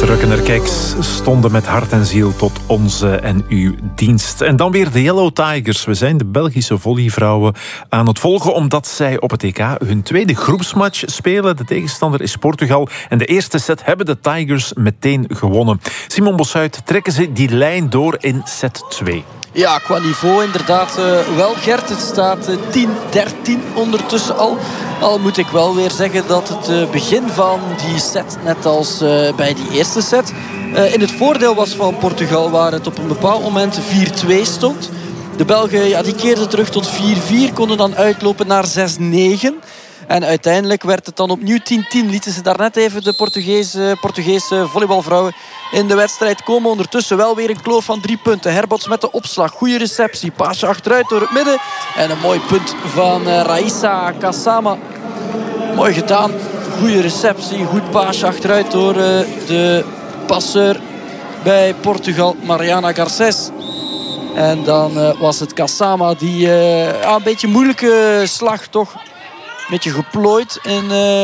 Rukkener Keks stonden met hart en ziel tot onze en uw dienst. En dan weer de Yellow Tigers. We zijn de Belgische volleyvrouwen aan het volgen omdat zij op het EK hun tweede groepsmatch spelen. De tegenstander is Portugal. En de eerste set hebben de Tigers meteen gewonnen. Simon Bossuit, trekken ze die lijn door in set 2? Ja, qua niveau inderdaad wel, Gert. Het staat 10-13 ondertussen al. Al moet ik wel weer zeggen dat het begin van die set, net als bij die eerste set, in het voordeel was van Portugal, waar het op een bepaald moment 4-2 stond. De Belgen die keerden terug tot 4-4, konden dan uitlopen naar 6-9. En uiteindelijk werd het dan opnieuw 10-10. Lieten ze daarnet even de Portugese volleybalvrouwen in de wedstrijd komen. Ondertussen wel weer een kloof van 3 punten. Herbots met de opslag. Goede receptie. Paasje achteruit door het midden. En een mooi punt van Raissa Kassama. Mooi gedaan. Goede receptie. Goed paasje achteruit door de passeur bij Portugal, Mariana Garcés. En dan was het Kassama die een beetje moeilijke slag toch. Een beetje geplooid in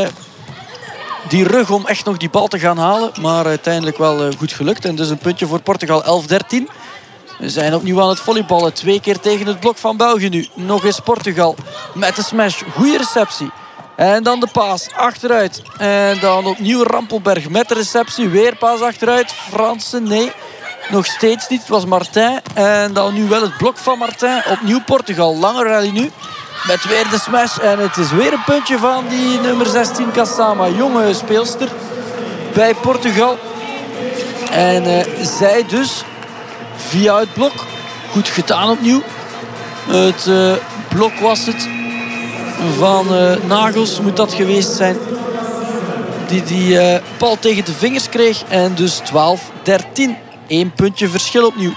die rug om echt nog die bal te gaan halen. Maar uiteindelijk wel goed gelukt. En dus een puntje voor Portugal, 11-13. We zijn opnieuw aan het volleyballen. 2 keer tegen het blok van België nu. Nog eens Portugal met de smash. Goede receptie. En dan de paas achteruit. En dan opnieuw Rampelberg met de receptie. Weer paas achteruit. Fransen, nee. Nog steeds niet. Het was Martin. En dan nu wel het blok van Martin. Opnieuw Portugal. Lange rally nu. Met weer de smash. En het is weer een puntje van die nummer 16 Kassama. Jonge speelster bij Portugal. En zij dus via het blok. Goed gedaan opnieuw. Het blok was het van Nagels moet dat geweest zijn. Die bal tegen de vingers kreeg. En dus 12-13. 1 puntje verschil opnieuw.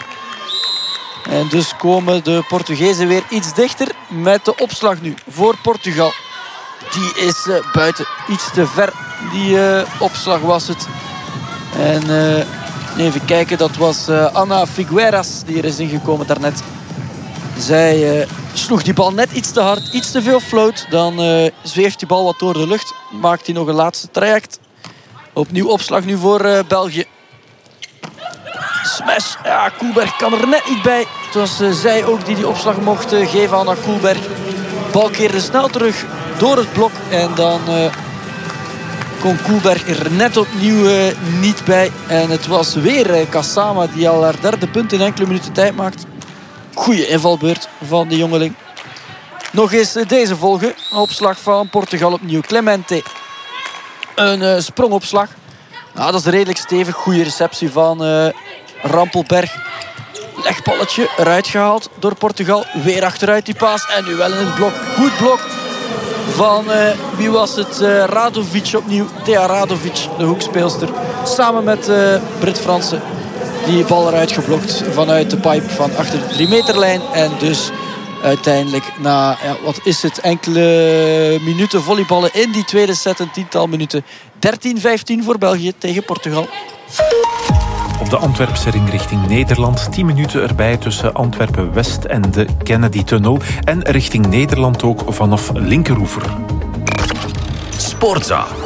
En dus komen de Portugezen weer iets dichter met de opslag nu voor Portugal. Die is buiten. Iets te ver. Die opslag was het. En even kijken, dat was Ana Figueras die er is ingekomen daarnet. Zij sloeg die bal net iets te hard, iets te veel float. Dan zweeft die bal wat door de lucht. Maakt hij nog een laatste traject. Opnieuw opslag nu voor België. Smash. Ja, Koelberg kan er net niet bij. Het was zij ook die opslag mocht geven aan Koelberg. Bal keerde snel terug door het blok. En dan kon Koelberg er net opnieuw niet bij. En het was weer Kassama die al haar 3e punt in enkele minuten tijd maakt. Goeie invalbeurt van de jongeling. Nog eens deze volgen. Opslag van Portugal opnieuw. Clemente. Een sprongopslag. Nou, dat is redelijk stevig. Goede receptie van Rampelberg. Legballetje eruit gehaald door Portugal. Weer achteruit die paas. En nu wel in het blok. Goed blok van, wie was het? Radovic opnieuw. Thea Radovic, de hoekspeelster. Samen met Brit Fransen. Die bal eruit geblokt vanuit de pipe van achter de 3 meterlijn. En dus uiteindelijk na, wat is het, enkele minuten volleyballen in die tweede set. Een 10-tal minuten. 13-15 voor België tegen Portugal. Op de Antwerpse ring richting Nederland. 10 minuten erbij tussen Antwerpen-West en de Kennedy-tunnel. En richting Nederland ook vanaf linkeroever. Sportza.